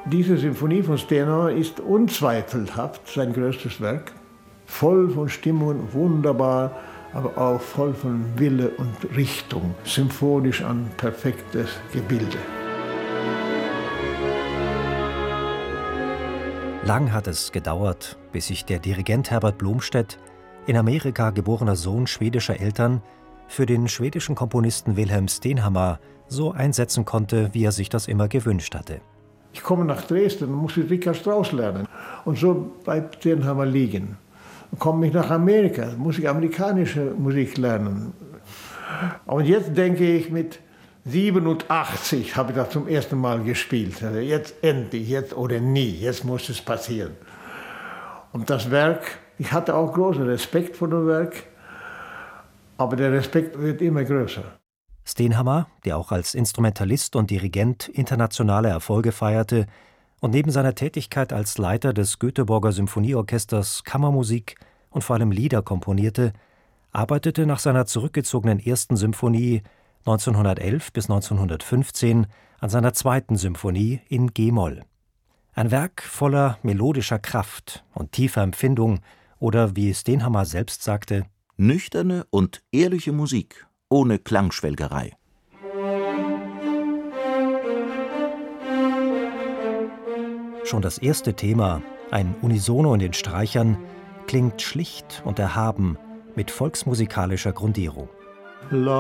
Diese Symphonie von Stenhammar ist unzweifelhaft sein größtes Werk. Voll von Stimmung, wunderbar, aber auch voll von Wille und Richtung. Symphonisch ein perfektes Gebilde. Lang hat es gedauert, bis sich der Dirigent Herbert Blomstedt, in Amerika geborener Sohn schwedischer Eltern, für den schwedischen Komponisten Wilhelm Stenhammar so einsetzen konnte, wie er sich das immer gewünscht hatte. Ich komme nach Dresden und muss Richard Strauss lernen. Und so bleibt Stenhammar liegen. Dann komme ich nach Amerika, muss ich amerikanische Musik lernen. Und jetzt denke ich, mit 87 habe ich das zum ersten Mal gespielt. Also jetzt endlich, jetzt oder nie, jetzt muss es passieren. Und das Werk, ich hatte auch großen Respekt vor dem Werk, aber der Respekt wird immer größer. Stenhammar, der auch als Instrumentalist und Dirigent internationale Erfolge feierte und neben seiner Tätigkeit als Leiter des Göteborger Symphonieorchesters Kammermusik und vor allem Lieder komponierte, arbeitete nach seiner zurückgezogenen ersten Symphonie 1911 bis 1915 an seiner zweiten Symphonie in G-Moll. Ein Werk voller melodischer Kraft und tiefer Empfindung oder, wie Stenhammar selbst sagte, nüchterne und ehrliche Musik, ohne Klangschwelgerei. Schon das erste Thema, ein Unisono in den Streichern, klingt schlicht und erhaben mit volksmusikalischer Grundierung.